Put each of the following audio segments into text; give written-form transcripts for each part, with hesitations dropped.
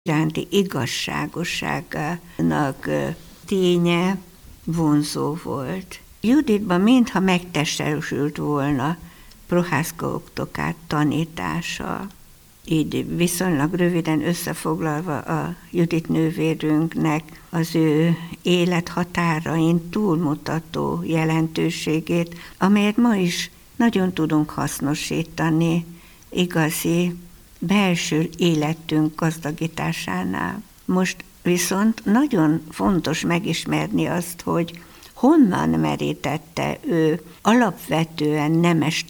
iránti igazságosságának ténye vonzó volt. Juditban mintha megtestesült volna Prohászka Oktokát tanítása. Így viszonylag röviden összefoglalva a Judit nővérünknek az ő élethatárain túlmutató jelentőségét, amelyet ma is nagyon tudunk hasznosítani igazi belső életünk gazdagításánál. Most viszont nagyon fontos megismerni azt, hogy honnan merítette ő alapvetően nemes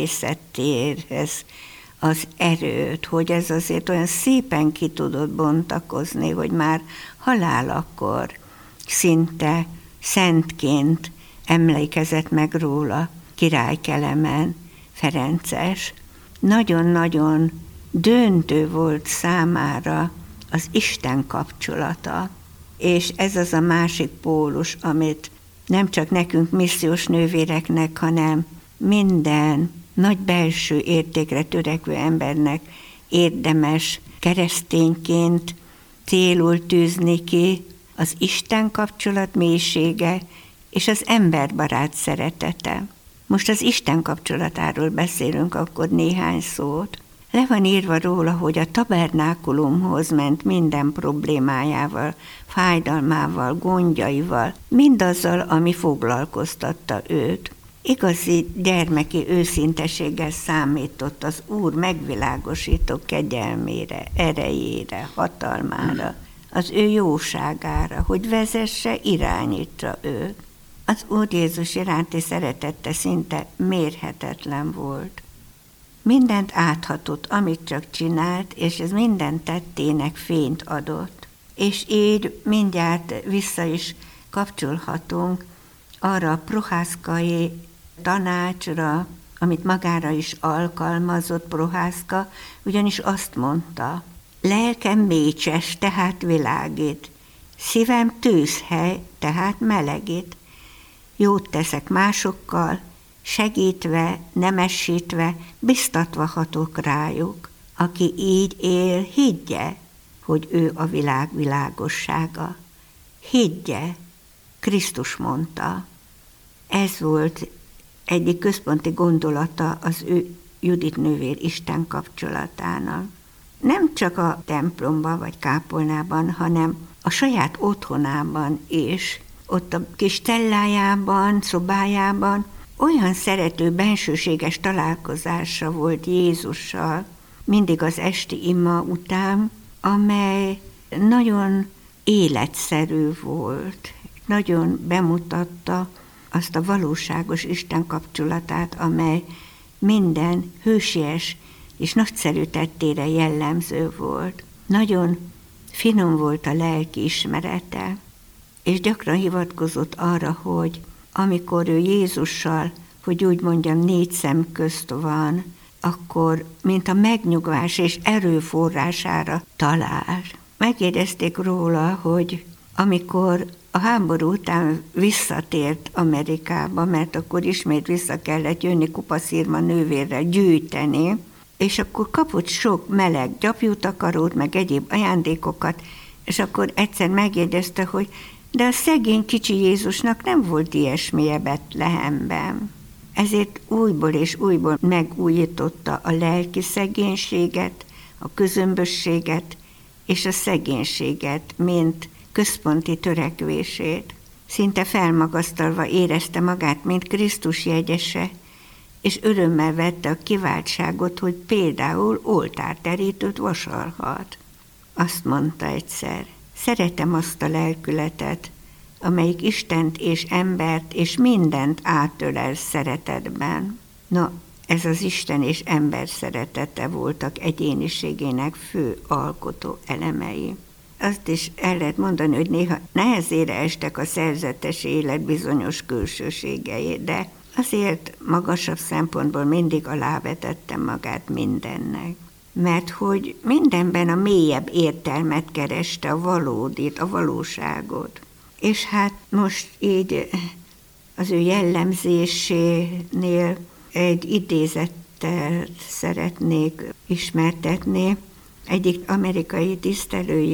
természetéhez az erőt, hogy ez azért olyan szépen ki tudott bontakozni, hogy már halálakor szinte szentként emlékezett meg róla Király Kelemen Ferences. Nagyon-nagyon döntő volt számára az Isten kapcsolata, és ez az a másik pólus, amit nem csak nekünk missziós nővéreknek, hanem minden nagy belső értékre törekvő embernek érdemes keresztényként célul tűzni ki, az Isten kapcsolat mélysége és az emberbarát szeretete. Most az Isten kapcsolatáról beszélünk akkor néhány szót. Le van írva róla, hogy a tabernákulumhoz ment minden problémájával, fájdalmával, gondjaival, mindazzal, ami foglalkoztatta őt. Igazi gyermeki őszinteséggel számított az Úr megvilágosító kegyelmére, erejére, hatalmára, az ő jóságára, hogy vezesse, irányítsa őt. Az Úr Jézus iránti szeretete szinte mérhetetlen volt. Mindent áthatott, amit csak csinált, és ez minden tettének fényt adott. És így mindjárt vissza is kapcsolhatunk arra a prohászkai tanácsra, amit magára is alkalmazott Prohászka, ugyanis azt mondta: lelkem mécses, tehát világít, szívem tűzhely, tehát melegít. Jót teszek másokkal, segítve, nemesítve, biztatva hatok rájuk. Aki így él, higgye, hogy ő a világ világossága. Higgye, Krisztus mondta. Ez volt egyik központi gondolata az ő Judit nővér Isten kapcsolatának. Nem csak a templomban vagy kápolnában, hanem a saját otthonában is, ott a kis cellájában, szobájában olyan szerető, bensőséges találkozása volt Jézussal, mindig az esti ima után, amely nagyon életszerű volt, nagyon bemutatta azt a valóságos Isten kapcsolatát, amely minden hősies és nagyszerű tettére jellemző volt. Nagyon finom volt a lelki ismerete, és gyakran hivatkozott arra, hogy amikor ő Jézussal, hogy úgy mondjam, 4 szem közt van, akkor mint a megnyugvás és erőforrására talál. Megjegyezték róla, hogy amikor a háború után visszatért Amerikába, mert akkor ismét vissza kellett jönni Kupaszirma nővérrel gyűjteni, és akkor kapott sok meleg gyapjútakarót, meg egyéb ajándékokat, és akkor egyszer megjegyezte, hogy de a szegény kicsi Jézusnak nem volt ilyesmije Betlehemben. Ezért újból és újból megújította a lelki szegénységet, a közömbösséget és a szegénységet, mint központi törekvését. Szinte felmagasztalva érezte magát, mint Krisztus jegyese, és örömmel vette a kiváltságot, hogy például oltárterítőt vasalhat. Azt mondta egyszer: szeretem azt a lelkületet, amelyik Istent és embert és mindent átölel szeretetben. Na, ez az Isten és ember szeretete voltak egyéniségének fő alkotó elemei. Azt is el lehet mondani, hogy néha nehezére estek a szerzetes élet bizonyos külsőségei, de azért magasabb szempontból mindig alávetette magát mindennek. Mert hogy mindenben a mélyebb értelmet kereste, a valódit, a valóságot. És hát most így az ő jellemzésénél egy idézettel szeretnék ismertetni. egyik amerikai tisztelői